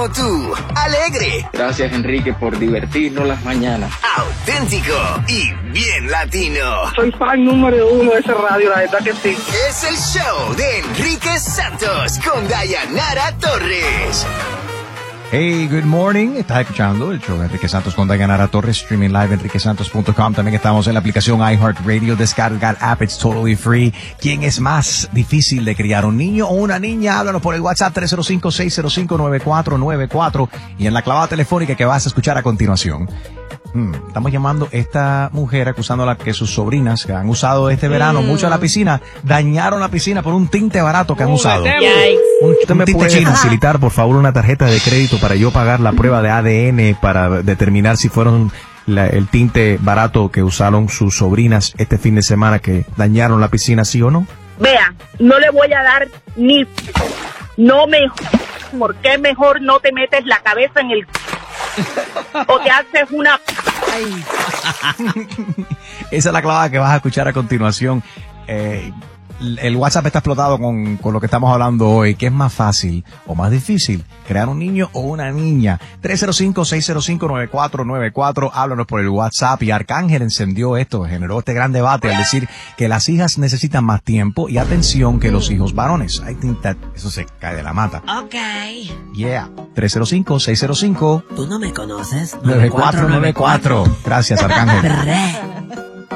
como tú, alegre. Gracias, Enrique, por divertirnos las mañanas. Auténtico y bien latino. Soy fan número 1 de esa radio, la verdad que sí. Es el show de Enrique Santos con Dayanara Torres. Hey, good morning. Estás escuchando el show de Enrique Santos con Dayanara Torres, streaming live en enriquesantos.com. También estamos en la aplicación iHeartRadio. Descarga el app, it's totally free. ¿Quién es más difícil de criar, un niño o una niña? Háblanos por el WhatsApp 305-605-9494 y en la clavada telefónica que vas a escuchar a continuación. Estamos llamando a esta mujer acusándola que sus sobrinas que han usado este verano mucho la piscina, dañaron la piscina por un tinte barato que han usado. ¿Usted me puede facilitar, por favor, una tarjeta de crédito para yo pagar la prueba de ADN para determinar si fueron el tinte barato que usaron sus sobrinas este fin de semana que dañaron la piscina, sí o no? Vea, no le voy a dar ni... No me... ¿Por qué mejor no te metes la cabeza en el... o te haces una... Esa es la clavada que vas a escuchar a continuación. El WhatsApp está explotado con lo que estamos hablando hoy. ¿Qué es más fácil o más difícil? ¿Crear un niño o una niña? 305-605-9494. Háblanos por el WhatsApp. Y Arcángel encendió esto, generó este gran debate al decir que las hijas necesitan más tiempo y atención que los hijos varones. I think that eso se cae de la mata. Ok. Yeah. 305-605. ¿Tú no me conoces? 9494. Gracias, Arcángel.